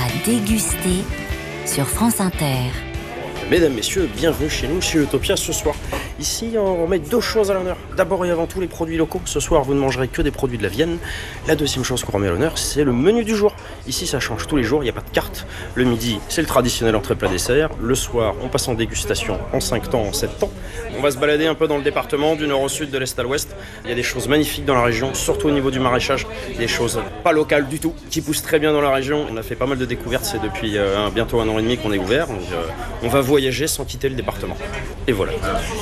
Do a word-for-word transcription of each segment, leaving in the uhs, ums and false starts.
à déguster sur France Inter. Mesdames, messieurs, bienvenue chez nous, chez Utopia ce soir. Ici, on met deux choses à l'honneur. D'abord et avant tout, les produits locaux. Ce soir, vous ne mangerez que des produits de la Vienne. La deuxième chose qu'on remet à l'honneur, c'est le menu du jour. Ici, ça change tous les jours, il n'y a pas de carte. Le midi, c'est le traditionnel entrée plat dessert. Le soir, on passe en dégustation en cinq temps, en sept temps. On va se balader un peu dans le département, du nord au sud, de l'est à l'ouest. Il y a des choses magnifiques dans la région, surtout au niveau du maraîchage. Des choses pas locales du tout, qui poussent très bien dans la région. On a fait pas mal de découvertes, c'est depuis euh, bientôt un an et demi qu'on est ouvert. Donc, euh, on va voyager sans quitter le département. Et voilà.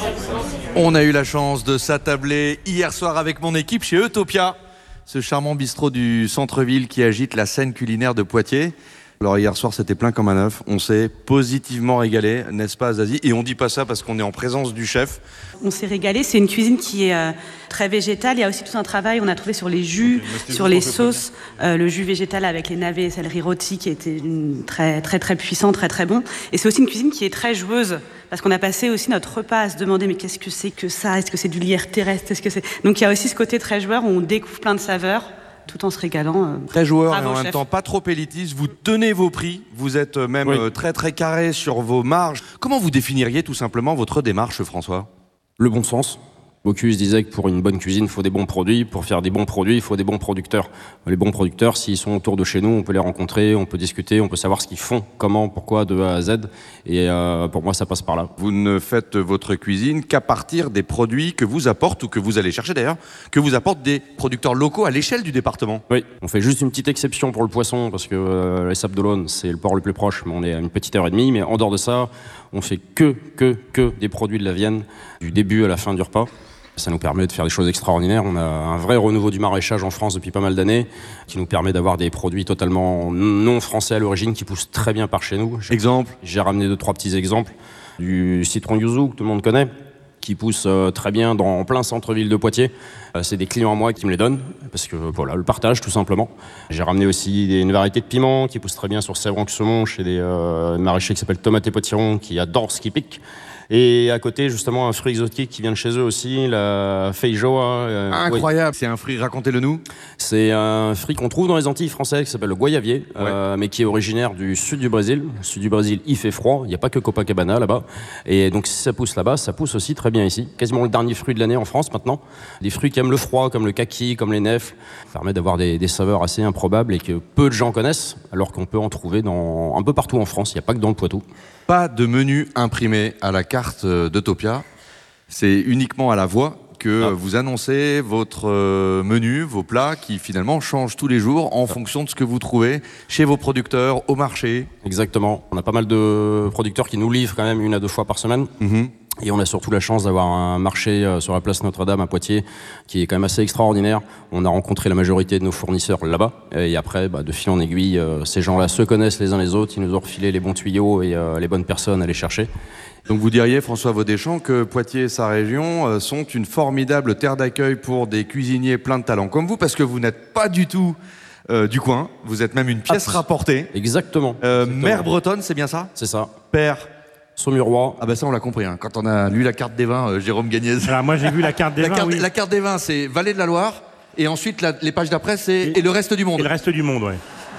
On a eu la chance de s'attabler hier soir avec mon équipe chez Utopia, ce charmant bistrot du centre-ville qui agite la scène culinaire de Poitiers. Alors hier soir c'était plein comme un œuf, on s'est positivement régalé, n'est-ce pas Zazie? Et on dit pas ça parce qu'on est en présence du chef. On s'est régalé, c'est une cuisine qui est euh, très végétale, il y a aussi tout un travail, on a trouvé sur les jus, sur les sauces, euh, le jus végétal avec les navets et céleri rôti qui était une, très très très puissant, très très bon. Et c'est aussi une cuisine qui est très joueuse, parce qu'on a passé aussi notre repas à se demander mais qu'est-ce que c'est que ça? Est-ce que c'est du lierre terrestre? Est-ce que c'est... Donc il y a aussi ce côté très joueur où on découvre plein de saveurs, tout en se régalant. Euh, très joueur et en chef. même temps pas trop élitiste, vous tenez vos prix, vous êtes même oui. euh, très très carré sur vos marges. Comment vous définiriez tout simplement votre démarche, François? Le bon sens. Bocuse disait que pour une bonne cuisine, il faut des bons produits. Pour faire des bons produits, il faut des bons producteurs. Les bons producteurs, s'ils sont autour de chez nous, on peut les rencontrer, on peut discuter, on peut savoir ce qu'ils font, comment, pourquoi, de A à Z. Et euh, pour moi, ça passe par là. Vous ne faites votre cuisine qu'à partir des produits que vous apportent, ou que vous allez chercher d'ailleurs, que vous apportent des producteurs locaux à l'échelle du département. Oui, on fait juste une petite exception pour le poisson, parce que euh, les Sables d'Olonne, c'est le port le plus proche, mais on est à une petite heure et demie. Mais en dehors de ça, on fait que, que, que des produits de la Vienne, du début à la fin du repas. Ça nous permet de faire des choses extraordinaires. On a un vrai renouveau du maraîchage en France depuis pas mal d'années, qui nous permet d'avoir des produits totalement non français à l'origine, qui poussent très bien par chez nous. Exemple? J'ai ramené deux, trois petits exemples. Du citron yuzu, que tout le monde connaît, qui pousse euh, très bien dans, en plein centre-ville de Poitiers. Euh, c'est des clients à moi qui me les donnent, parce que voilà, le partage tout simplement. J'ai ramené aussi des, une variété de piments qui pousse très bien sur Sèvres-en-Saumon, chez des euh, maraîchers qui s'appellent Tomate et Potiron, qui adorent ce qui pique. Et à côté, justement, un fruit exotique qui vient de chez eux aussi, la feijoa. Euh, Incroyable, oui. C'est un fruit, racontez-le nous. C'est un fruit qu'on trouve dans les Antilles françaises, qui s'appelle le goyavier, ouais. euh, mais qui est originaire du sud du Brésil. Le sud du Brésil, il fait froid, il n'y a pas que Copacabana là-bas. Et donc si ça pousse là-bas, ça pousse aussi très bien ici. Quasiment le dernier fruit de l'année en France maintenant. Des fruits qui aiment le froid, comme le kaki, comme les nèfles. Ça permet d'avoir des, des saveurs assez improbables et que peu de gens connaissent, alors qu'on peut en trouver dans, un peu partout en France, il n'y a pas que dans le Poitou. Pas de menu imprimé à la carte d'Utopia, c'est uniquement à la voix que ah. vous annoncez votre menu, vos plats qui finalement changent tous les jours en ah. fonction de ce que vous trouvez chez vos producteurs, au marché. Exactement, on a pas mal de producteurs qui nous livrent quand même une à deux fois par semaine. Mmh. Et on a surtout la chance d'avoir un marché sur la place Notre-Dame à Poitiers qui est quand même assez extraordinaire. On a rencontré la majorité de nos fournisseurs là-bas. Et après, bah, de fil en aiguille, euh, ces gens-là se connaissent les uns les autres. Ils nous ont refilé les bons tuyaux et euh, les bonnes personnes à les chercher. Donc vous diriez, François Vaudéchamp, que Poitiers et sa région euh, sont une formidable terre d'accueil pour des cuisiniers pleins de talent comme vous, parce que vous n'êtes pas du tout euh, du coin. Vous êtes même une pièce ah, rapportée. Exactement. Euh, Exactement. Mère bretonne, c'est bien ça? C'est ça. Père Saumurois. Ah ben ça on l'a compris, hein. Quand on a lu la carte des vins, euh, Jérôme Gagnez. Alors moi j'ai vu la carte des la vins, carte, oui. La carte des vins, c'est Vallée de la Loire, et ensuite la, les pages d'après, c'est et, et le reste du monde. Et le reste du monde, ouais.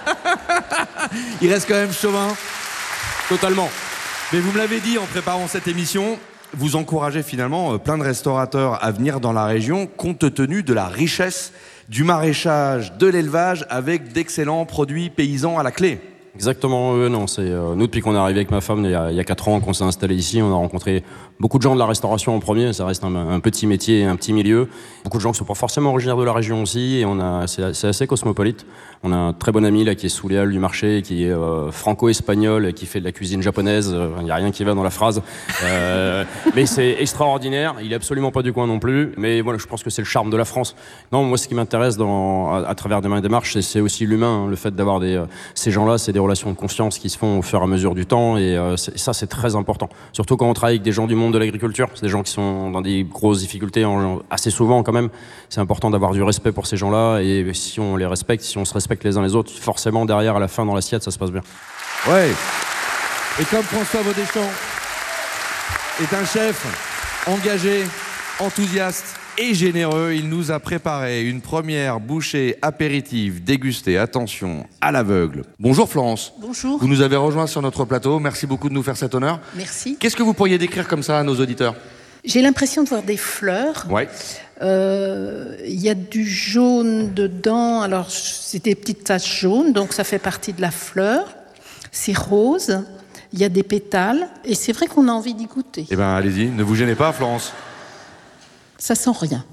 Il reste quand même chauvin. Totalement. Mais vous me l'avez dit en préparant cette émission, vous encouragez finalement plein de restaurateurs à venir dans la région, compte tenu de la richesse du maraîchage, de l'élevage, avec d'excellents produits paysans à la clé. Exactement, euh, non, c'est euh, nous depuis qu'on est arrivé avec ma femme il y a, il y a quatre ans qu'on s'est installé ici, on a rencontré beaucoup de gens de la restauration en premier, ça reste un, un petit métier, un petit milieu, beaucoup de gens qui sont pas forcément originaires de la région aussi, et on a c'est, c'est assez cosmopolite. On a un très bon ami là qui est sous les halles du marché, qui est euh, franco-espagnol, et qui fait de la cuisine japonaise. Il euh, n'y a rien qui va dans la phrase, euh, mais c'est extraordinaire. Il est absolument pas du coin non plus, mais voilà, je pense que c'est le charme de la France. Non, moi ce qui m'intéresse dans, à, à travers de ma démarche, c'est, c'est aussi l'humain, hein, le fait d'avoir des euh, ces gens-là, c'est des relations de confiance qui se font au fur et à mesure du temps, et euh, c'est, ça c'est très important. Surtout quand on travaille avec des gens du monde de l'agriculture, c'est des gens qui sont dans des grosses difficultés en, assez souvent quand même. C'est important d'avoir du respect pour ces gens-là, et si on les respecte, si on se respecte les uns les autres, forcément derrière à la fin dans l'assiette ça se passe bien. Ouais. Et comme François Vaudéchamp est un chef engagé, enthousiaste, et généreux. Il nous a préparé une première bouchée apéritive dégustée, attention, à l'aveugle. Bonjour Florence. Bonjour. Vous nous avez rejoint sur notre plateau. Merci beaucoup de nous faire cet honneur. Merci. Qu'est-ce que vous pourriez décrire comme ça à nos auditeurs? J'ai l'impression de voir des fleurs. Ouais. Euh, Il y a du jaune dedans. Alors, c'est des petites taches jaunes, donc ça fait partie de la fleur. C'est rose. Il y a des pétales. Et c'est vrai qu'on a envie d'y goûter. Eh bien, allez-y, ne vous gênez pas, Florence. Ça sent rien.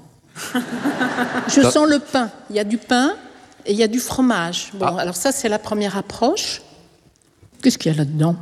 Je Ça... sens le pain. Il y a du pain et il y a du fromage. Bon, ah. alors ça, c'est la première approche. Qu'est-ce qu'il y a là-dedans?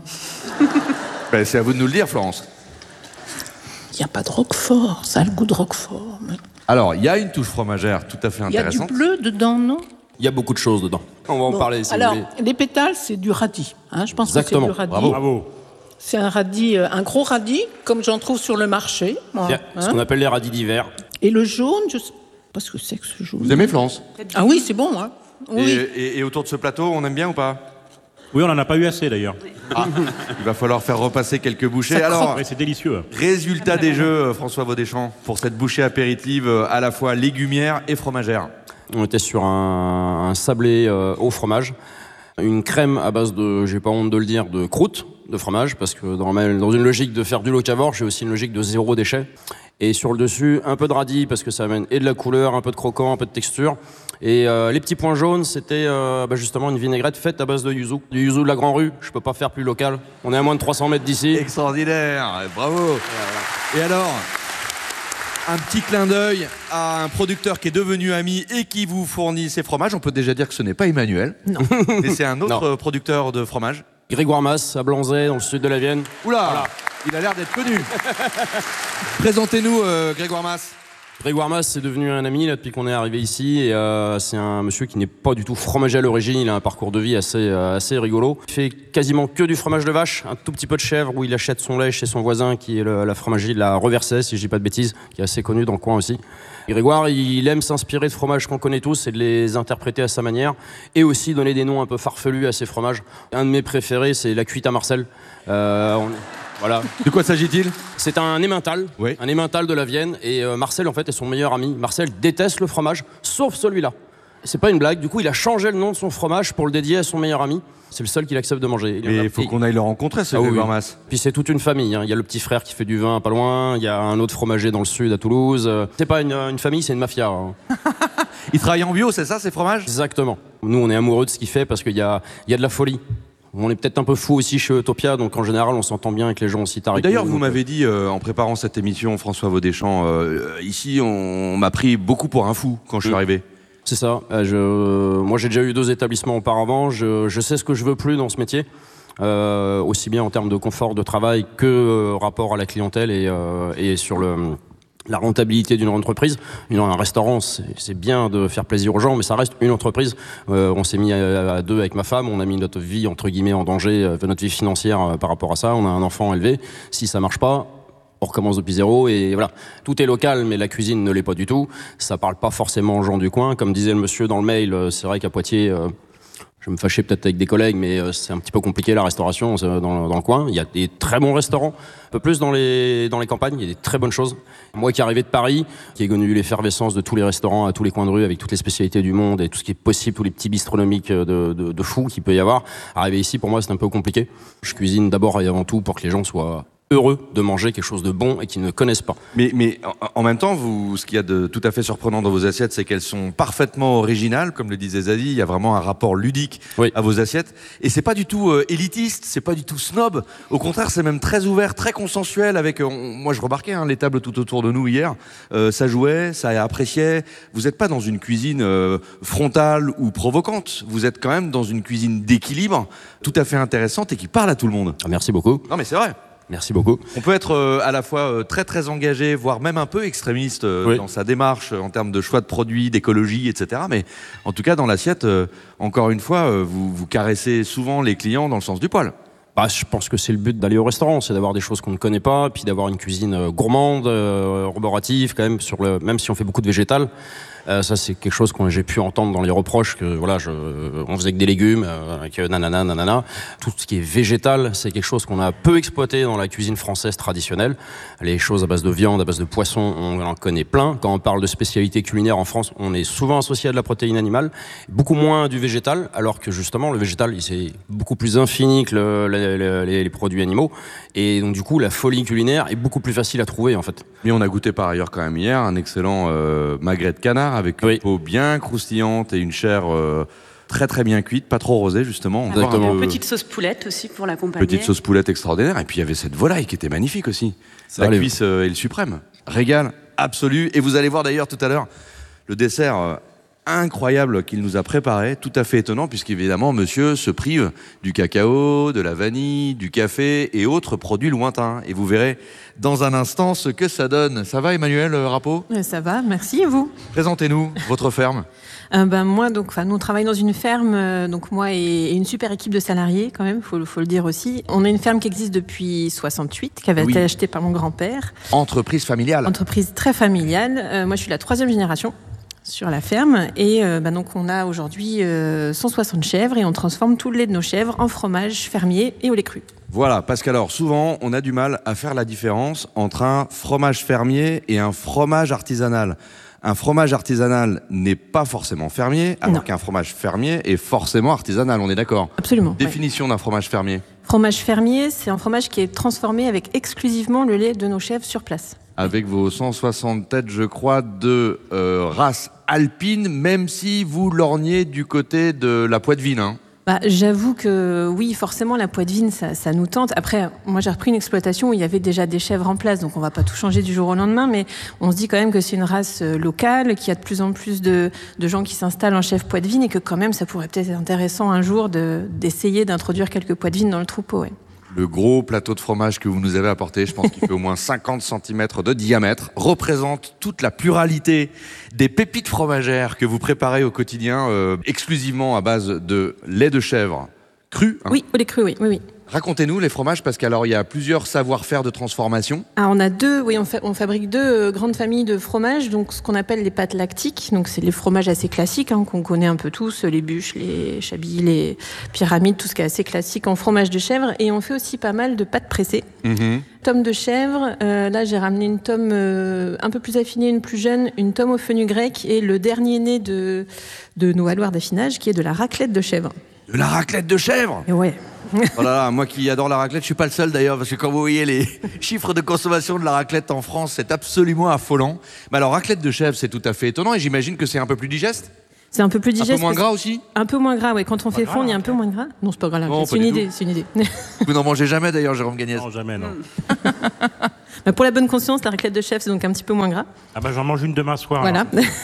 Ben, c'est à vous de nous le dire, Florence. Il n'y a pas de roquefort. Ça a le goût de roquefort. Mais... Alors, il y a une touche fromagère tout à fait il y a intéressante. du bleu dedans, non? Il y a beaucoup de choses dedans. On va en Bon, parler si alors, vous voulez. les pétales, c'est du radis. Hein, je pense Exactement. que c'est du radis. Bravo. Bravo. C'est un radis, euh, un gros radis, comme j'en trouve sur le marché. Moi, Il y a hein. ce qu'on appelle les radis d'hiver. Et le jaune, je sais pas ce que c'est que ce jaune. Vous aimez, Florence? Ah oui, c'est bon, hein. Oui. et, et, et autour de ce plateau, on aime bien ou pas? Oui, on n'en a pas eu assez d'ailleurs. Ah, il va falloir faire repasser quelques bouchées. Ça Alors, Ouais, c'est délicieux. résultat des jeux, euh, François Vaudéchamp, pour cette bouchée apéritive euh, à la fois légumière et fromagère. On était sur un, un sablé euh, au fromage, une crème à base de, j'ai pas honte de le dire, de croûte de fromage, parce que dans, ma, dans une logique de faire du locavore, j'ai aussi une logique de zéro déchet. Et sur le dessus, un peu de radis, parce que ça amène et de la couleur, un peu de croquant, un peu de texture. Et euh, les petits points jaunes, c'était euh, bah justement une vinaigrette faite à base de yuzu. Du yuzu de la Grand Rue, je peux pas faire plus local. On est à moins de trois cents mètres d'ici. Extraordinaire, bravo. Et alors, un petit clin d'œil à un producteur qui est devenu ami et qui vous fournit ses fromages. On peut déjà dire que ce n'est pas Emmanuel. Non. Mais c'est un autre Non. producteur de fromage. Grégoire Mas, à Blanzay, dans le sud de la Vienne. Oula, Voilà. il a l'air d'être connu. Présentez-nous euh, Grégoire Mas. Grégoire Mas, c'est devenu un ami là, depuis qu'on est arrivé ici. Et euh, c'est un monsieur qui n'est pas du tout fromager à l'origine. Il a un parcours de vie assez, euh, assez rigolo. Il fait quasiment que du fromage de vache, un tout petit peu de chèvre, où il achète son lait chez son voisin, qui est le, la fromagerie de la Reversais, si je dis pas de bêtises, qui est assez connu dans le coin aussi. Et Grégoire, il aime s'inspirer de fromages qu'on connaît tous et de les interpréter à sa manière, et aussi donner des noms un peu farfelus à ses fromages. Un de mes préférés, c'est la cuite à Marcel. Euh, on... Voilà. De quoi s'agit-il? C'est un emmental, Oui. un emmental de la Vienne, et euh, Marcel en fait est son meilleur ami. Marcel déteste le fromage, sauf celui-là. C'est pas une blague. Du coup, il a changé le nom de son fromage pour le dédier à son meilleur ami. C'est le seul qu'il accepte de manger. Mais il faut qu'on aille le rencontrer, ce Ah oui, Grégoire oui. Mas. Puis c'est toute une famille. Hein. Il y a le petit frère qui fait du vin pas loin. Il y a un autre fromager dans le sud, à Toulouse. Euh, C'est pas une, une famille, c'est une mafia. Hein. Il travaille en bio, c'est ça, ces fromages? Exactement. Nous, on est amoureux de ce qu'il fait parce qu'il y a, il y a de la folie. On est peut-être un peu fou aussi chez Utopia, donc en général, on s'entend bien avec les gens aussi tarés. D'ailleurs, vous m'avez dit, euh, en préparant cette émission, François Vaudéchamp, euh, ici, on, on m'a pris beaucoup pour un fou quand je suis Mm. arrivé. C'est ça. Euh, Je... Moi, j'ai déjà eu deux établissements auparavant. Je, je sais ce que je veux plus dans ce métier, euh, aussi bien en termes de confort de travail que euh, rapport à la clientèle et, euh, et sur le, la rentabilité d'une entreprise. Une, un restaurant, c'est c'est bien de faire plaisir aux gens, mais ça reste une entreprise. Euh, on s'est mis à, à deux avec ma femme. On a mis notre vie entre guillemets en danger, euh, notre vie financière euh, par rapport à ça. On a un enfant élevé. Si ça marche pas, on recommence depuis zéro et voilà. Tout est local, mais la cuisine ne l'est pas du tout. Ça parle pas forcément aux gens du coin. Comme disait le monsieur dans le mail, c'est vrai qu'à Poitiers, euh, je vais me fâcher peut-être avec des collègues, mais euh, c'est un petit peu compliqué la restauration euh, dans, dans le coin. Il y a des très bons restaurants, un peu plus dans les, dans les campagnes, il y a des très bonnes choses. Moi qui arrivé de Paris, qui ai connu l'effervescence de tous les restaurants à tous les coins de rue, avec toutes les spécialités du monde et tout ce qui est possible, tous les petits bistronomiques de, de, de fou qu'il peut y avoir, arriver ici, pour moi, c'est un peu compliqué. Je cuisine d'abord et avant tout pour que les gens soient heureux de manger quelque chose de bon et qu'ils ne connaissent pas. Mais, mais en, en même temps, vous, ce qu'il y a de tout à fait surprenant dans vos assiettes, c'est qu'elles sont parfaitement originales, comme le disait Zazie. Il y a vraiment un rapport ludique Oui. à vos assiettes, et c'est pas du tout euh, élitiste, c'est pas du tout snob. Au contraire, c'est même très ouvert, très consensuel. Avec, euh, on- moi, je remarquais hein, les tables tout autour de nous hier, euh, ça jouait, ça appréciait. Vous n'êtes pas dans une cuisine euh, frontale ou provocante. Vous êtes quand même dans une cuisine d'équilibre, tout à fait intéressante et qui parle à tout le monde. Ah, merci beaucoup. Non, mais c'est vrai. Merci beaucoup. On peut être euh, à la fois euh, très très engagé, voire même un peu extrémiste euh, Oui. dans sa démarche euh, en termes de choix de produits, d'écologie, et cetera. Mais en tout cas, dans l'assiette, euh, encore une fois, euh, vous, vous caressez souvent les clients dans le sens du poil. Bah, je pense que c'est le but d'aller au restaurant, c'est d'avoir des choses qu'on ne connaît pas, puis d'avoir une cuisine euh, gourmande, euh, roborative, quand même, sur le, même si on fait beaucoup de végétal. Euh, ça, c'est quelque chose que j'ai pu entendre dans les reproches, que voilà, je, on faisait que des légumes, euh, avec nanana, nanana. Tout ce qui est végétal, c'est quelque chose qu'on a peu exploité dans la cuisine française traditionnelle. Les choses à base de viande, à base de poisson, on en connaît plein. Quand on parle de spécialité culinaire en France, on est souvent associé à de la protéine animale, beaucoup moins du végétal, alors que justement, le végétal, c'est beaucoup plus infini que le, le, les, les produits animaux. Et donc, du coup, la folie culinaire est beaucoup plus facile à trouver, en fait. Mais on a goûté par ailleurs quand même hier un excellent euh, magret de canard avec une oui. peau bien croustillante et une chair euh, très très bien cuite, pas trop rosée justement. Exactement. Une petite sauce poulette aussi pour l'accompagner. Petite sauce poulette extraordinaire. Et puis il y avait cette volaille qui était magnifique aussi. Ça, la cuisse euh, est le suprême. Régal absolu. Et vous allez voir d'ailleurs tout à l'heure le dessert euh, incroyable qu'il nous a préparé, tout à fait étonnant puisqu'évidemment monsieur se prive du cacao, de la vanille, du café et autres produits lointains. Et vous verrez dans un instant ce que ça donne. Ça va Emmanuel Rappeau ? Ça va, merci, et vous ? Présentez-nous votre ferme. Euh, ben, moi, donc, nous on travaille dans une ferme, euh, donc moi et, et une super équipe de salariés quand même, faut, faut le dire aussi. On a une ferme qui existe depuis soixante-huit, qui avait oui. été achetée par mon grand-père. Entreprise familiale. Entreprise très familiale. Euh, moi je suis la troisième génération sur la ferme et euh, bah donc on a aujourd'hui euh, cent soixante chèvres et on transforme tout le lait de nos chèvres en fromage fermier et au lait cru. Voilà, parce qu'alors souvent on a du mal à faire la différence entre un fromage fermier et un fromage artisanal. Un fromage artisanal n'est pas forcément fermier, alors non. qu'un fromage fermier est forcément artisanal, on est d'accord ? Absolument. Définition ouais. d'un fromage fermier. Fromage fermier, c'est un fromage qui est transformé avec exclusivement le lait de nos chèvres sur place. Avec vos cent soixante têtes, je crois, de euh, race alpine, même si vous lorgnez du côté de la Poitevine. Hein. Bah, j'avoue que oui, forcément, la Poitevine, ça, ça nous tente. Après, moi, j'ai repris une exploitation où il y avait déjà des chèvres en place, donc on va pas tout changer du jour au lendemain, mais on se dit quand même que c'est une race locale, qu'il y a de plus en plus de, de gens qui s'installent en chèvre Poitevine et que quand même, ça pourrait peut-être être intéressant un jour de, d'essayer d'introduire quelques Poitevines dans le troupeau. Ouais. Le gros plateau de fromage que vous nous avez apporté, je pense qu'il fait au moins cinquante centimètres de diamètre, représente toute la pluralité des pépites fromagères que vous préparez au quotidien, euh, exclusivement à base de lait de chèvre cru. Hein. Oui, au lait cru, oui, oui, oui. Racontez-nous les fromages, parce qu'alors il y a plusieurs savoir-faire de transformation. Ah, on a deux, oui, on, fa- on fabrique deux euh, grandes familles de fromages, donc ce qu'on appelle les pâtes lactiques, donc c'est les fromages assez classiques hein, qu'on connaît un peu tous, les bûches, les chablis, les pyramides, tout ce qui est assez classique en fromage de chèvre, et on fait aussi pas mal de pâtes pressées. Mmh. Tome de chèvre, euh, là j'ai ramené une tome euh, un peu plus affinée, une plus jeune, une tome au fenugrec et le dernier né de, de nos alloirs d'affinage qui est de la raclette de chèvre. De la raclette de chèvre ? Et ouais. Oh là là, moi qui adore la raclette, je suis pas le seul d'ailleurs, parce que quand vous voyez les chiffres de consommation de la raclette en France, c'est absolument affolant. Mais alors, raclette de chèvre, c'est tout à fait étonnant, et j'imagine que c'est un peu plus digeste ? C'est un peu plus digeste. Un peu moins gras aussi ? Un peu moins gras, oui. Quand on fait fondre, il y a un peu moins de gras. Non, c'est pas gras. Non, c'est, une idée, c'est une idée. Vous n'en mangez jamais d'ailleurs, Jérôme Gagnès ? Non, jamais, non. Bah, pour la bonne conscience, la raclette de chèvre, c'est donc un petit peu moins gras. Ah bah j'en mange une demain soir. Voilà.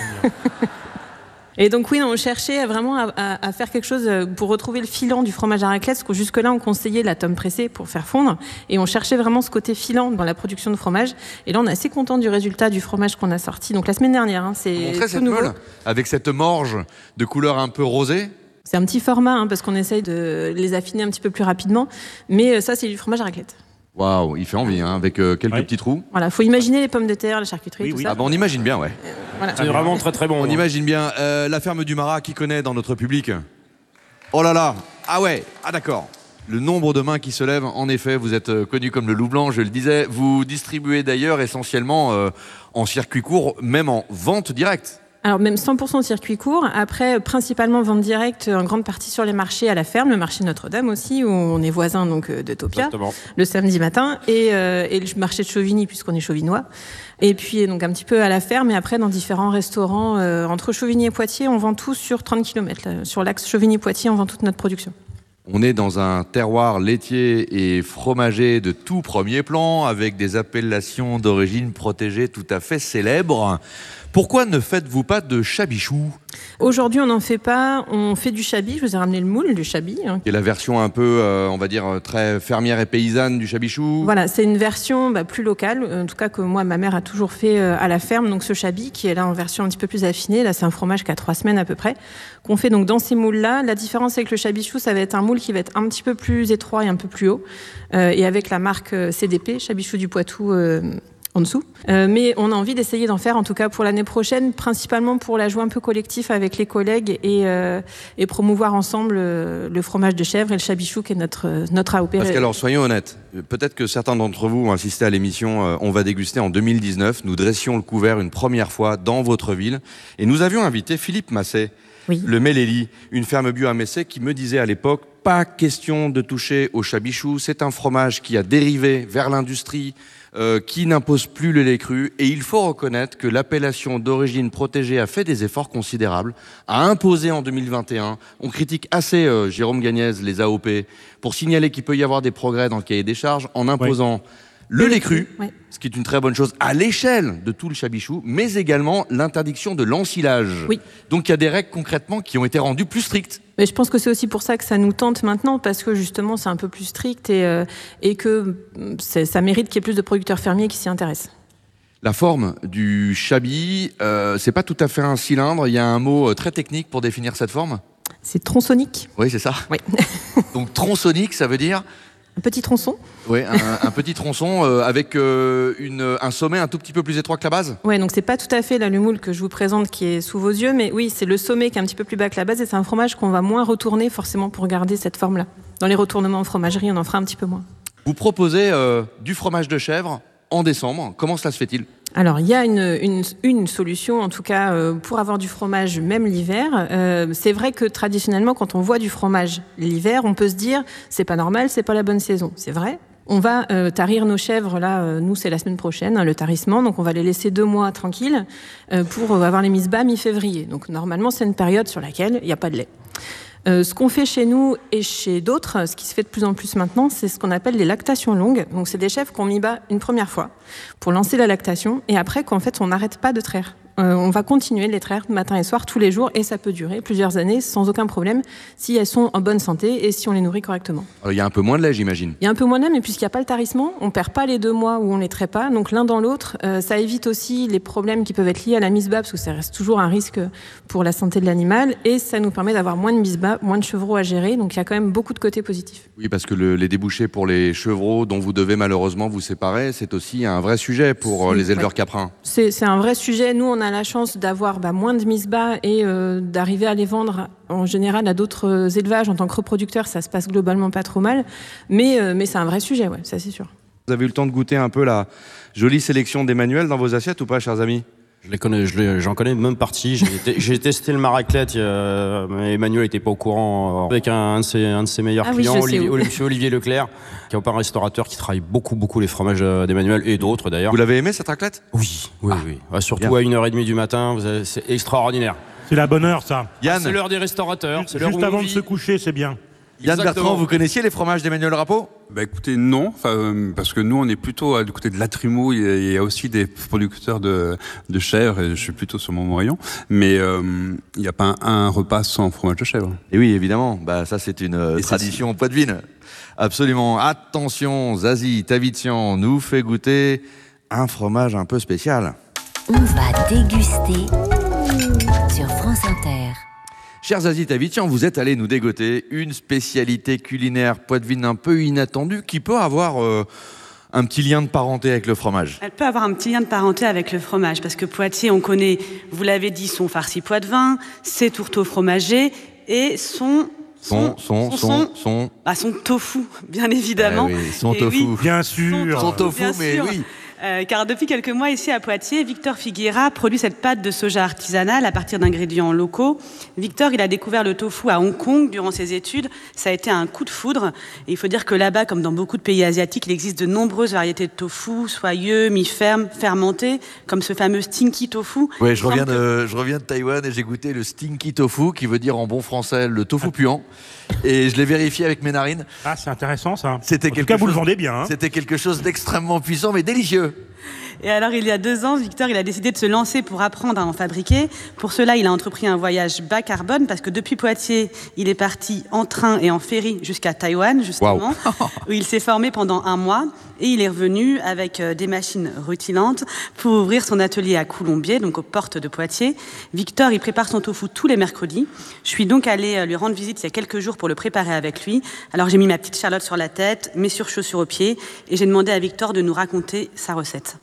Et donc oui, on cherchait vraiment à, à, à faire quelque chose pour retrouver le filant du fromage à raclette, parce que jusque-là, on conseillait la tome pressée pour faire fondre, et on cherchait vraiment ce côté filant dans la production de fromage. Et là, on est assez content du résultat du fromage qu'on a sorti, donc la semaine dernière. Hein, c'est tout cette nouveau. Meule, avec cette morge de couleur un peu rosée. C'est un petit format, hein, parce qu'on essaye de les affiner un petit peu plus rapidement, mais ça, c'est du fromage à raclette. Waouh, il fait envie, hein, avec euh, quelques ouais. petits trous. Voilà, faut imaginer les pommes de terre, la charcuterie, oui, tout oui. ça. Ah bah on imagine bien, ouais. Euh, voilà. C'est vraiment très très bon. On hein. imagine bien. Euh, la ferme du Marat, qui connaît dans notre public ? Oh là là, ah ouais, ah d'accord. Le nombre de mains qui se lèvent, en effet, vous êtes euh, connu comme le loup blanc, je le disais. Vous distribuez d'ailleurs essentiellement euh, en circuit court, même en vente directe. Alors même cent pour cent au circuit court, après principalement vente directe en grande partie sur les marchés à la ferme, le marché Notre-Dame aussi, où on est voisin donc de Topia, exactement. Le samedi matin, et, euh, et le marché de Chauvigny puisqu'on est chauvinois. Et puis donc un petit peu à la ferme, et après dans différents restaurants, euh, entre Chauvigny et Poitiers, on vend tout sur trente kilomètres. Là, sur l'axe Chauvigny-Poitiers, on vend toute notre production. On est dans un terroir laitier et fromager de tout premier plan, avec des appellations d'origine protégée tout à fait célèbres. Pourquoi ne faites-vous pas de chabichou ? Aujourd'hui, on n'en fait pas. On fait du chabis. Je vous ai ramené le moule du chabis. Hein. Et la version un peu, euh, on va dire, très fermière et paysanne du chabichou ? Voilà, c'est une version bah, plus locale, en tout cas que moi, ma mère a toujours fait euh, à la ferme. Donc ce chabis, qui est là en version un petit peu plus affinée, là c'est un fromage qui a trois semaines à peu près, qu'on fait donc dans ces moules-là. La différence avec le chabichou, ça va être un moule qui va être un petit peu plus étroit et un peu plus haut. Euh, et avec la marque C D P, Chabichou du Poitou, euh, en dessous. Euh, mais on a envie d'essayer d'en faire, en tout cas pour l'année prochaine, principalement pour la jouer un peu collectif avec les collègues et, euh, et promouvoir ensemble euh, le fromage de chèvre et le chabichou qui est notre, notre A O P. Parce qu'alors, soyons honnêtes, peut-être que certains d'entre vous ont assisté à l'émission euh, On va déguster en deux mille dix-neuf. Nous dressions le couvert une première fois dans votre ville et nous avions invité Philippe Masset, oui. le Méléli, une ferme bio à Messé, qui me disait à l'époque, pas question de toucher au chabichou, c'est un fromage qui a dérivé vers l'industrie, Euh, qui n'impose plus le lait cru, et il faut reconnaître que l'appellation d'origine protégée a fait des efforts considérables, a imposé en deux mille vingt et un, on critique assez euh, Jérôme Gagnez, les A O P, pour signaler qu'il peut y avoir des progrès dans le cahier des charges, en imposant oui. le lait cru, oui. ce qui est une très bonne chose à l'échelle de tout le chabichou, mais également l'interdiction de l'ensilage. Oui. Donc il y a des règles concrètement qui ont été rendues plus strictes. Mais je pense que c'est aussi pour ça que ça nous tente maintenant, parce que justement c'est un peu plus strict et, euh, et que ça mérite qu'il y ait plus de producteurs fermiers qui s'y intéressent. La forme du chabi, euh, c'est pas tout à fait un cylindre, il y a un mot très technique pour définir cette forme. C'est tronçonnique. Oui, c'est ça. Oui. Donc tronçonnique, ça veut dire un petit tronçon. Oui, un, un petit tronçon euh, avec euh, une, un sommet un tout petit peu plus étroit que la base. Oui, donc c'est pas tout à fait là, le moule que je vous présente qui est sous vos yeux, mais oui, c'est le sommet qui est un petit peu plus bas que la base et c'est un fromage qu'on va moins retourner forcément pour garder cette forme-là. Dans les retournements en fromagerie, on en fera un petit peu moins. Vous proposez euh, du fromage de chèvre en décembre. Comment cela se fait-il ? Alors, il y a une, une, une solution, en tout cas, euh, pour avoir du fromage même l'hiver. Euh, c'est vrai que traditionnellement, quand on voit du fromage l'hiver, on peut se dire c'est pas normal, c'est pas la bonne saison. C'est vrai. On va euh, tarir nos chèvres, là, euh, nous, c'est la semaine prochaine, hein, le tarissement, donc on va les laisser deux mois tranquilles euh, pour avoir les mises bas mi-février. Donc, normalement, c'est une période sur laquelle il n'y a pas de lait. Euh, ce qu'on fait chez nous et chez d'autres, ce qui se fait de plus en plus maintenant, c'est ce qu'on appelle les lactations longues. Donc, c'est des chèvres qu'on mis bas une première fois pour lancer la lactation et après, qu'en fait, on n'arrête pas de traire. Euh, on va continuer de les traire matin et soir tous les jours et ça peut durer plusieurs années sans aucun problème si elles sont en bonne santé et si on les nourrit correctement. Alors, il y a un peu moins de lait, j'imagine. Il y a un peu moins de lait, mais puisqu'il n'y a pas le tarissement, on ne perd pas les deux mois où on ne les traite pas. Donc l'un dans l'autre, euh, ça évite aussi les problèmes qui peuvent être liés à la mise bas parce que ça reste toujours un risque pour la santé de l'animal et ça nous permet d'avoir moins de mise bas, moins de chevreaux à gérer. Donc il y a quand même beaucoup de côtés positifs. Oui, parce que le, les débouchés pour les chevreaux dont vous devez malheureusement vous séparer, c'est aussi un vrai sujet pour euh, les éleveurs ouais. caprins. C'est, c'est un vrai sujet. Nous, on a la chance d'avoir Bah, moins de mise bas et euh, d'arriver à les vendre en général à d'autres élevages en tant que reproducteurs, ça se passe globalement pas trop mal, mais, euh, mais c'est un vrai sujet, ouais, ça c'est sûr. Vous avez eu le temps de goûter un peu la jolie sélection d'Emmanuel dans vos assiettes ou pas, chers amis ? Je les connais, je les, j'en connais une même partie. J'ai, été, j'ai testé le maraclette, euh, Emmanuel n'était pas au courant, euh, avec un, un, de ses, un de ses meilleurs ah clients, oui, Olivier, Olivier, Olivier Leclerc, qui est un restaurateur qui travaille beaucoup, beaucoup les fromages d'Emmanuel et d'autres d'ailleurs. Vous l'avez aimé cette raclette ? Oui, oui, ah, oui. Ah, surtout bien. à une heure trente du matin, vous avez, c'est extraordinaire. C'est la bonne heure, ça. Yann, c'est l'heure des restaurateurs. Juste, c'est l'heure juste où avant on de vit. se coucher, c'est bien. Yann Exactement. Bertrand, vous connaissiez les fromages d'Emmanuel Rappeau ? Bah écoutez, non, enfin, euh, parce que nous on est plutôt du côté de la Trimo, il y a, il y a aussi des producteurs de, de chèvre, et je suis plutôt sur mon rayon, mais euh, il n'y a pas un, un repas sans fromage de chèvre. Et oui, évidemment, bah, ça c'est une euh, Et tradition au Poitevin. Absolument. Attention, Zazie Tavitian nous fait goûter un fromage un peu spécial. On va déguster sur France Inter. Cher Zazie Tavitian, vous êtes allé nous dégoter une spécialité culinaire poitevine un peu inattendue qui peut avoir euh, un petit lien de parenté avec le fromage. Elle peut avoir un petit lien de parenté avec le fromage parce que Poitiers, on connaît, vous l'avez dit, son farci poitevin, ses tourteaux fromagers et son... Son, son, son, son, son... Ah, son tofu, bien évidemment. Eh oui, son et tofu. Oui, bien sûr. Son tofu, bien mais sûr. oui. Euh, car depuis quelques mois, ici à Poitiers, Victor Figuera produit cette pâte de soja artisanale à partir d'ingrédients locaux. Victor, il a découvert le tofu à Hong Kong durant ses études. Ça a été un coup de foudre. Et il faut dire que là-bas, comme dans beaucoup de pays asiatiques, il existe de nombreuses variétés de tofu, soyeux, mi-ferme, fermentés, comme ce fameux stinky tofu. Oui, je reviens, de, je reviens de Taïwan et j'ai goûté le stinky tofu, qui veut dire en bon français le tofu puant. Et je l'ai vérifié avec mes narines. Ah, c'est intéressant ça. C'était en quelque tout cas, vous chose, le vendez bien. Hein. C'était quelque chose d'extrêmement puissant, mais délicieux. Et alors, il y a deux ans, Victor, il a décidé de se lancer pour apprendre à en fabriquer. Pour cela, il a entrepris un voyage bas carbone parce que depuis Poitiers, il est parti en train et en ferry jusqu'à Taïwan, justement, wow. où il s'est formé pendant un mois. Et il est revenu avec des machines rutilantes pour ouvrir son atelier à Coulombiers, donc aux portes de Poitiers. Victor, il prépare son tofu tous les mercredis. Je suis donc allée lui rendre visite il y a quelques jours pour le préparer avec lui. Alors, j'ai mis ma petite Charlotte sur la tête, mes surchaussures aux pieds, et j'ai demandé à Victor de nous raconter sa recette.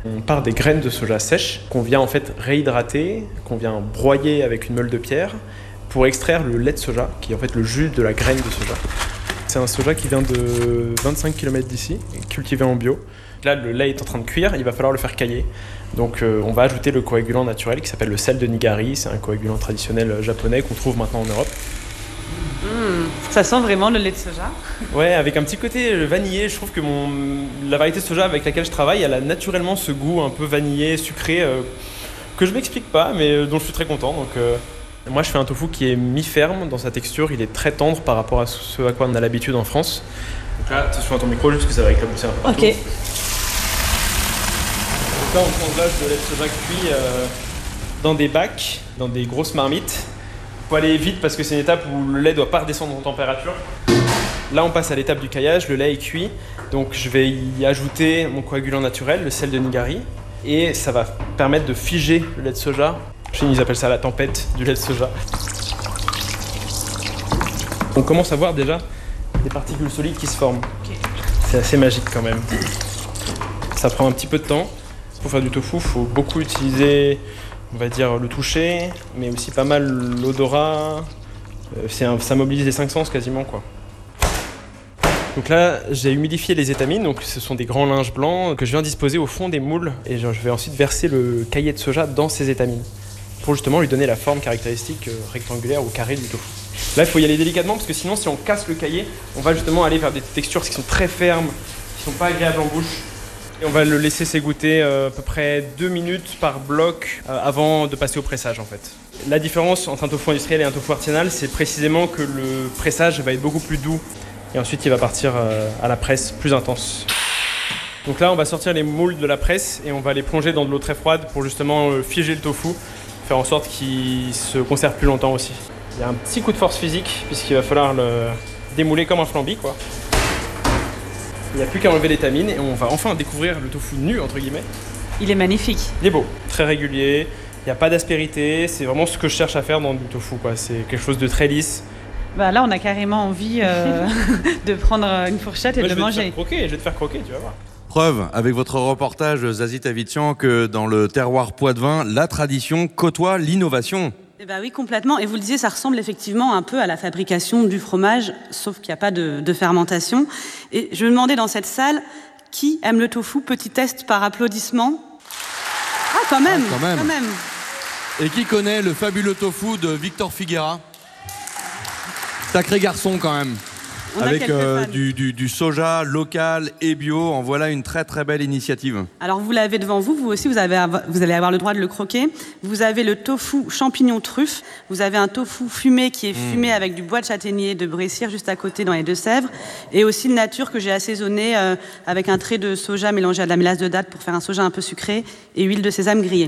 On part des graines de soja sèches qu'on vient en fait réhydrater, qu'on vient broyer avec une meule de pierre pour extraire le lait de soja, qui est en fait le jus de la graine de soja. C'est un soja qui vient de vingt-cinq kilomètres d'ici, cultivé en bio. Là, le lait est en train de cuire, il va falloir le faire cailler. Donc euh, on va ajouter le coagulant naturel qui s'appelle le sel de Nigari. C'est un coagulant traditionnel japonais qu'on trouve maintenant en Europe. Mmh, ça sent vraiment le lait de soja. Ouais, avec un petit côté vanillé. Je trouve que mon, la variété de soja avec laquelle je travaille, elle a naturellement ce goût un peu vanillé, sucré, euh, que je m'explique pas, mais dont je suis très content. Donc, euh, moi, je fais un tofu qui est mi-ferme dans sa texture. Il est très tendre par rapport à ce à quoi on a l'habitude en France. Donc là, attention à ton micro, juste que ça va éclabousser un peu. Ok. Donc là, on prend de l'âge de lait de soja cuit euh, dans des bacs, dans des grosses marmites. Il faut aller vite parce que c'est une étape où le lait ne doit pas redescendre en température. Là, on passe à l'étape du caillage, le lait est cuit. Donc je vais y ajouter mon coagulant naturel, le sel de Nigari. Et ça va permettre de figer le lait de soja. Chez nous, ils appellent ça la tempête du lait de soja. On commence à voir déjà des particules solides qui se forment. Okay. C'est assez magique quand même. Ça prend un petit peu de temps. Pour faire du tofu, il faut beaucoup utiliser, on va dire, le toucher, mais aussi pas mal l'odorat. C'est un, ça mobilise les cinq sens quasiment, quoi. Donc là, j'ai humidifié les étamines, donc ce sont des grands linges blancs que je viens disposer au fond des moules et je vais ensuite verser le caillé de soja dans ces étamines pour justement lui donner la forme caractéristique rectangulaire ou carrée du tofu. Là, il faut y aller délicatement parce que sinon, si on casse le caillé, on va justement aller vers des textures qui sont très fermes, qui sont pas agréables en bouche. Et on va le laisser s'égoutter euh, à peu près deux minutes par bloc euh, avant de passer au pressage en fait. La différence entre un tofu industriel et un tofu artisanal, c'est précisément que le pressage va être beaucoup plus doux et ensuite il va partir euh, à la presse plus intense. Donc là, on va sortir les moules de la presse et on va les plonger dans de l'eau très froide pour justement euh, figer le tofu, faire en sorte qu'il se conserve plus longtemps aussi. Il y a un petit coup de force physique puisqu'il va falloir le démouler comme un flambi, quoi. Il n'y a plus qu'à enlever l'étamine et on va enfin découvrir le tofu nu, entre guillemets. Il est magnifique. Il est beau, très régulier, il n'y a pas d'aspérité, c'est vraiment ce que je cherche à faire dans du tofu, quoi. C'est quelque chose de très lisse. Bah là, on a carrément envie euh, de prendre une fourchette et Moi, de je vais manger. Te faire croquer, je vais te faire croquer, tu vas voir. Preuve, avec votre reportage Zazie Tavitian, que dans le terroir poitevin, la tradition côtoie l'innovation. Eh ben oui, complètement. Et vous le disiez, ça ressemble effectivement un peu à la fabrication du fromage, sauf qu'il n'y a pas de, de fermentation. Et je me demandais dans cette salle, qui aime le tofu? Petit test par applaudissement. Ah, quand même, ah, quand même. quand même. Et qui connaît le fabuleux tofu de Victor Figuera? Sacré garçon quand même. On Avec euh, du, du, du soja local et bio, en voilà une très très belle initiative. Alors vous l'avez devant vous, vous aussi vous, avez, vous allez avoir le droit de le croquer. Vous avez le tofu champignon truffe, vous avez un tofu fumé qui est fumé mmh. avec du bois de châtaignier de Brécire juste à côté dans les Deux-Sèvres, et aussi le nature que j'ai assaisonné euh, avec un trait de soja mélangé à de la mélasse de date pour faire un soja un peu sucré et huile de sésame grillée.